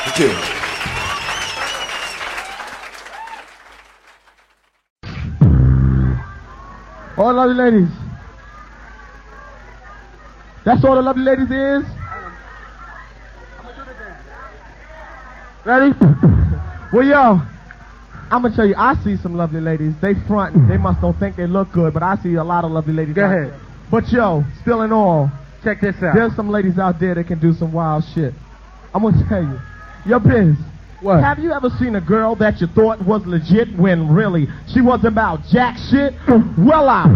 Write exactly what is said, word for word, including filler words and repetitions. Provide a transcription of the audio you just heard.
Thank you. All lovely ladies. That's all the lovely ladies is? Ready? Well, yo, I'm going to tell you, I see some lovely ladies. They front, they must don't think they look good, but I see a lot of lovely ladies. Go ahead. There. But yo, still in all, check this out. There's some ladies out there that can do some wild shit. I'm going to tell you. Yo, Biz. What? Have you ever seen a girl that you thought was legit when really she was about jack shit? Well, I